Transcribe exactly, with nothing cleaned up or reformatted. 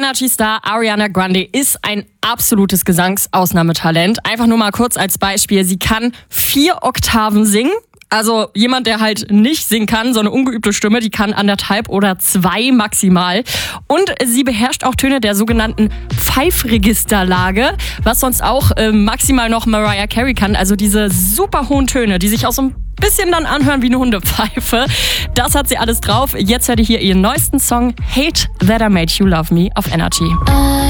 Energy Star Ariana Grande ist ein absolutes Gesangsausnahmetalent. Einfach nur mal kurz als Beispiel. Sie kann vier Oktaven singen. Also jemand, der halt nicht singen kann, so eine ungeübte Stimme, die kann anderthalb oder zwei maximal. Und sie beherrscht auch Töne der sogenannten Pfeifregisterlage, was sonst auch äh, maximal noch Mariah Carey kann. Also diese super hohen Töne, die sich auch so ein bisschen dann anhören wie eine Hundepfeife. Das hat sie alles drauf. Jetzt hört ihr hier ihren neuesten Song Hate That I Made You Love Me auf Energy.